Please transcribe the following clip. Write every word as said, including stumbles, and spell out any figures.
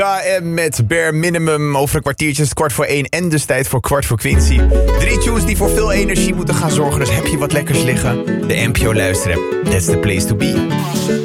Ja, en met Bare Minimum over een kwartiertje is het kwart voor één en dus tijd voor kwart voor Quincy. Drie tunes die voor veel energie moeten gaan zorgen, dus heb je wat lekkers liggen? De N P O Luisterapp, that's the place to be.